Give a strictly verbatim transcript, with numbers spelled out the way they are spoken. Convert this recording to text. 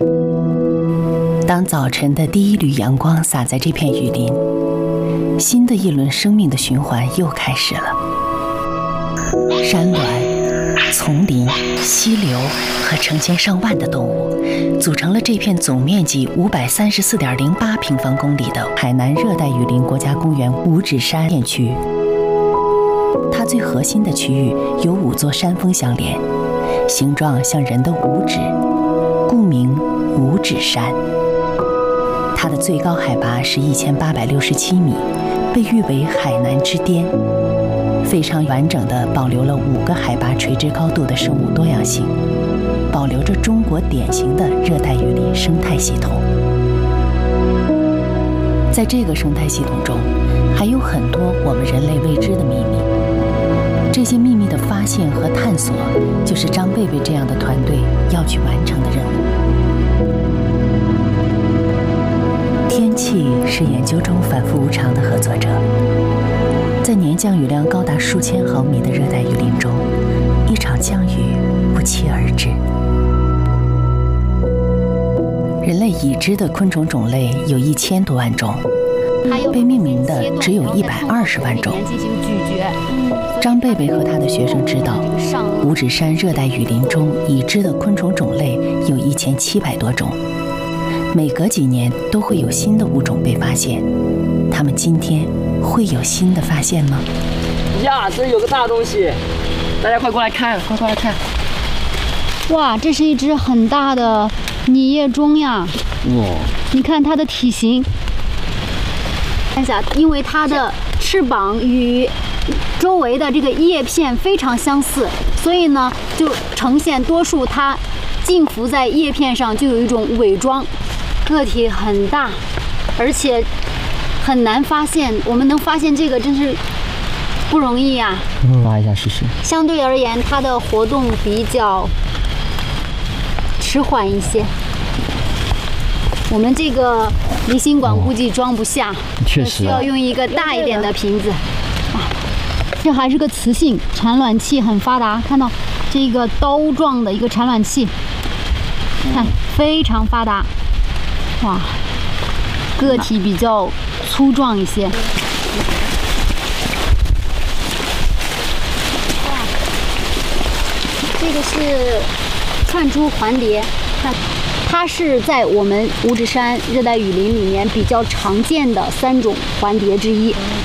当早晨的第一缕阳光洒在这片雨林，新的一轮生命的循环又开始了。山峦、丛林、溪流和成千上万的动物，组成了这片总面积五百三十四点零八平方公里的海南热带雨林国家公园五指山片区。它最核心的区域有五座山峰相连，形状像人的五指，故名五指山。它的最高海拔是一千八百六十七米，被誉为海南之巅。非常完整地保留了五个海拔垂直高度的生物多样性，保留着中国典型的热带雨林生态系统。在这个生态系统中，还有很多我们人类未知的秘密。这些秘密的发现和探索，就是张贝贝这样的团队要去完成的任务。天气是研究中反复无常的合作者。在年降雨量高达数千毫米的热带雨林中，一场降雨不期而至。人类已知的昆虫种类有一千多万种，被命名的只有一百二十万种。张贝贝和他的学生知道，五指山热带雨林中已知的昆虫种类有一千七百多种，每隔几年都会有新的物种被发现。他们今天会有新的发现吗？ 呀，这有个大东西，大家快过来看，快过来看！ 哇，这是一只很大的拟叶钟呀！哇，你看它的体型，看一下，因为它的翅膀与周围的这个叶片非常相似，所以呢，就呈现多数它浸伏在叶片上，就有一种伪装，个体很大，而且很难发现。我们能发现这个真是不容易呀、啊。 挖一下试试。 相对而言，它的活动比较迟缓一些。我们这个离心管估计装不下， 确实、啊、 需要用一个大一点的瓶子。啊，这还是个雌性，产卵器很发达，看到这个刀状的一个产卵器，看非常发达。哇，个体比较粗壮一些。这个是串珠环蝶，看，它是在我们五指山热带雨林里面比较常见的三种环蝶之一。